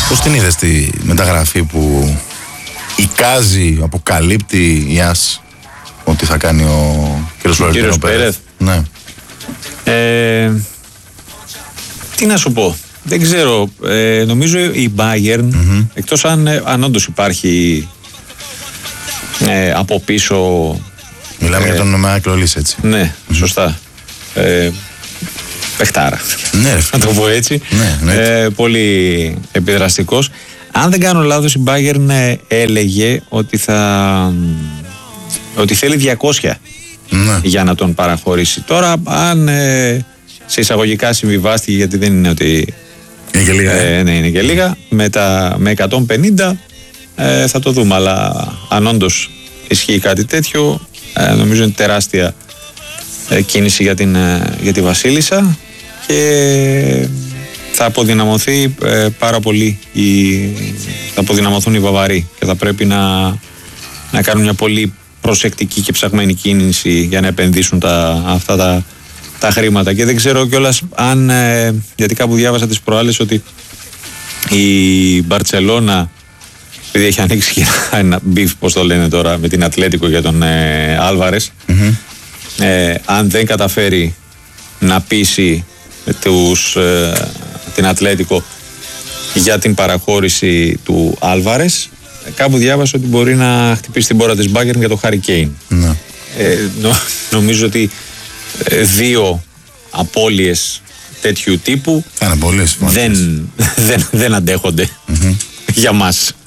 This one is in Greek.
Πώς την είδες τη μεταγραφή που εικάζει, αποκαλύπτει η ΑΣ ότι θα κάνει ο κύριος Φλωρεντίνο Πέρεθ? Ναι. Τι να σου πω, δεν ξέρω, νομίζω η Bayern, εκτός αν όντως υπάρχει από πίσω. Μιλάμε για τον Μάικλ, έτσι. Ναι, σωστά. Παιχτάρα. Ναι, να το πω έτσι. Ναι. Πολύ επιδραστικός. Αν δεν κάνω λάθος, η Bayern έλεγε ότι ότι θέλει 200 για να τον παραχωρήσει. Τώρα, αν σε εισαγωγικά συμβιβάστηκε, γιατί δεν είναι ότι είναι και λίγα, ναι, είναι και λίγα, με 150 θα το δούμε, αλλά αν όντως ισχύει κάτι τέτοιο, νομίζω είναι τεράστια κίνηση για τη Βασίλισσα και θα αποδυναμωθεί πάρα πολύ θα αποδυναμωθούν οι Βαβαροί και θα πρέπει να κάνουν μια πολύ προσεκτική και ψαγμένη κίνηση για να επενδύσουν αυτά τα χρήματα. Και δεν ξέρω κιόλας αν, γιατί κάπου διάβασα τις προάλλες ότι η Μπαρτσελώνα, επειδή έχει ανοίξει και ένα μπιφ, πώς το λένε τώρα, με την Ατλέτικο για τον Άλβαρες, αν δεν καταφέρει να πείσει την Ατλέτικο για την παραχώρηση του Άλβαρες, κάπου διάβασα ότι μπορεί να χτυπήσει την πόρτα της Bayern για το Harry Kane. Νομίζω ότι δύο απώλειες τέτοιου τύπου δεν αντέχονται για μας.